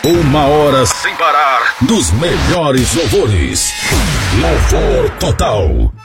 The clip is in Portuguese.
1 hora sem parar dos melhores louvores. Louvor total.